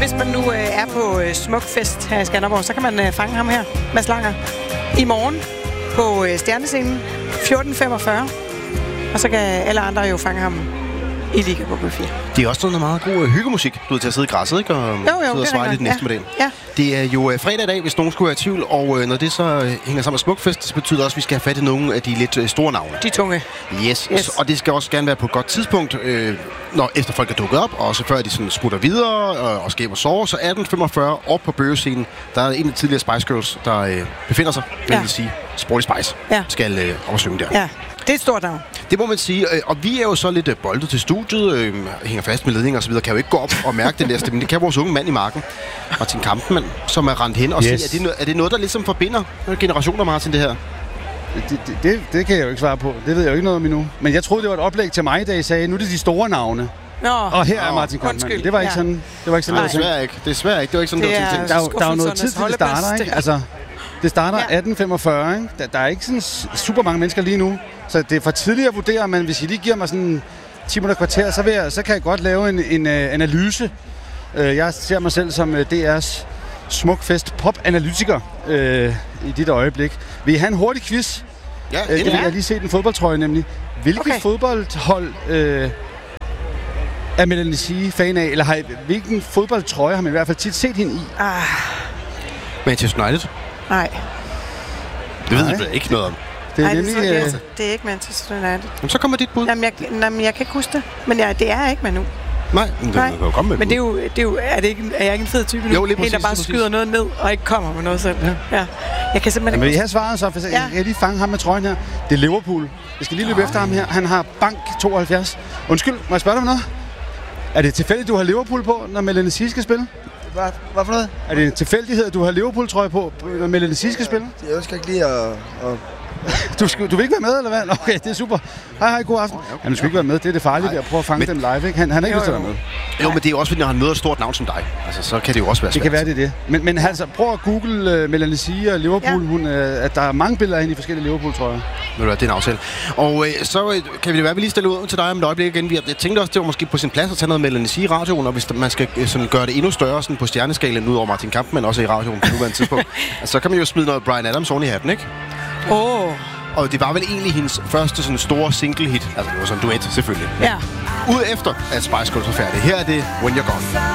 hvis man nu er på Smukfest her i Skanderborg, så kan man fange ham her, Mads Langer, i morgen på Stjernescenen 14:45. Og så kan alle andre jo fange ham i Liga på P4. Det er også noget meget god hyggemusik. Du er til at sidde i græsset, ikke? Og sidde og svare lidt den eftermiddag. Ja. Det er jo fredag i dag, hvis nogen skulle være i tvivl. Og når det så hænger sammen med Smukfest, så betyder det også, at vi skal have fat i nogle af de lidt store navne. De tunge. Yes. Og det skal også gerne være på et godt tidspunkt, når efter folk er dukket op, og så før de sådan smutter videre og skaber sove. Så 18:45 op på Bøgescenen, der er en af tidligere Spice Girls, der befinder sig, det vil sige Sporty Spice, skal oversynge der. Ja, det er et stort navn. Det må man sige, og vi er jo så lidt boldet til studiet, hænger fast med ledninger og så videre, kan jo ikke gå op og mærke den der stemning. Det kan vores unge mand i marken, Martin Kampmann, som er rendt hen og sige, er det noget, der ligesom forbinder generationer, Martin, det her? Det kan jeg jo ikke svare på. Det ved jeg jo ikke noget om endnu. Men jeg troede, det var et oplæg til mig, da I sagde, nu er det de store navne. Og her er Martin Kampmann. Det var ikke sådan. Det var ikke sådan. Desværre ikke. Det var ikke sådan, det var tiltænkt. Der er jo noget tid til det starter, ikke? Altså, det starter 18:45, ikke? Der er ikke sådan super mange mennesker lige nu. Så det er for tidligt at vurdere, men hvis I lige giver mig sådan 10 minutter kvarter, så kan jeg godt lave en analyse. Jeg ser mig selv som DR's Smukfest pop-analytiker i dit øjeblik. Vil I have en hurtig quiz? Ja, det vil jeg lige se den fodboldtrøje nemlig. Hvilket fodboldhold er Melanie C fan af? Eller hvilken fodboldtrøje har man i hvert fald tit set hende i? Manchester United? Nej. Det ved jeg ikke noget om. Det er nemlig... det er ikke Manchester United. Jamen, så kommer dit bud. Jamen, jeg kan ikke huske det. Men det er ikke Manu. Nej, men det kan jo komme med. Men det er jo er jeg ikke en fed type nu? Jo, lige præcis. En, der bare skyder noget ned og ikke kommer med noget selv. Ja. Jeg kan simpelthen ikke... Men I har svaret så, for jeg lige fange ham med trøjen her. Det er Liverpool. Jeg skal lige løbe efter ham her. Han har bank 72. Undskyld, må jeg spørge dig om noget? Er det tilfældigt, du har Liverpool på, når Melanie C skal spille? Hvad for noget? Er det en tilfældighed, at du har Liverpool-trøje på, når Melanie C skal spille? Jeg ønsker ikke lige at... Du vil ikke være med, eller hvad? Okay, det er super. Hej, god aften. Jamen, du skal ikke være med. Det er det farlige ved at prøve at fange dem live, ikke? Han har ikke lyst til at være med. Jo, men det er jo også, fordi når han møder et stort navn som dig. Altså, så kan det jo også være svært. Det kan være, det. Men altså, prøv at google Melanie C og Liverpool. At der er mange billeder af hende i forskellige Liverpool-trøjer. Det er en aftale. Og så kan vi det være, at vi lige stille ud til dig om et øjeblik igen. Jeg tænkte også, det var måske på sin plads at tage noget Melanie C i radioen, og hvis man skal sådan gøre det endnu større sådan på stjerneskalen ud over Martin Kampmann, også i radioen på nuværende tidspunkt, så kan man jo smide noget Bryan Adams oven i hatten, ikke? Og det var vel egentlig hendes første sådan store single hit. Altså det var sådan en duet, selvfølgelig. Ja. Ud efter at Spice Girls var færdig. Her er det When You're Gone.